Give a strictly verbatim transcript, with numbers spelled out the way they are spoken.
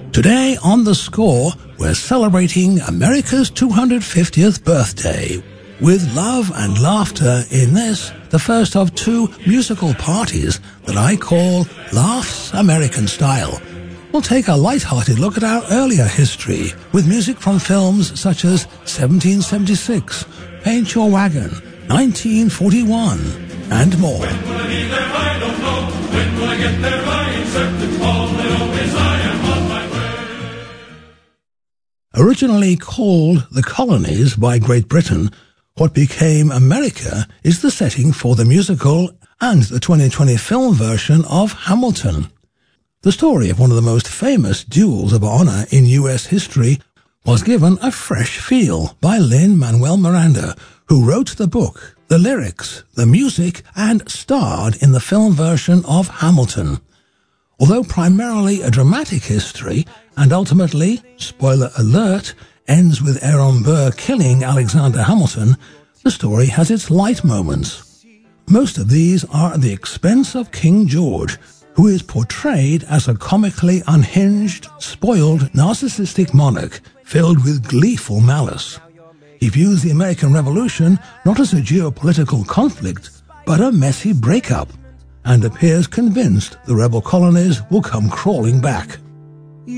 Today on The Score, we're celebrating America's two hundred fiftieth birthday with love and laughter in this, the first of two musical parties that I call Laughs American Style. We'll take a light-hearted look at our earlier history with music from films such as seventeen seventy-six, Paint Your Wagon, nineteen forty-one, and more. When will I be there? I don't know. When will I get there? I ain't certain. All I know is I am on my way. Originally called the Colonies by Great Britain, what became America is the setting for the musical and the twenty twenty film version of Hamilton. The story of one of the most famous duels of honor in U S history was given a fresh feel by Lin-Manuel Miranda, who wrote the book, the lyrics, the music, and starred in the film version of Hamilton. Although primarily a dramatic history, and ultimately, spoiler alert, ends with Aaron Burr killing Alexander Hamilton, the story has its light moments. Most of these are at the expense of King George, who is portrayed as a comically unhinged, spoiled, narcissistic monarch filled with gleeful malice. He views the American Revolution not as a geopolitical conflict, but a messy breakup, and appears convinced the rebel colonies will come crawling back.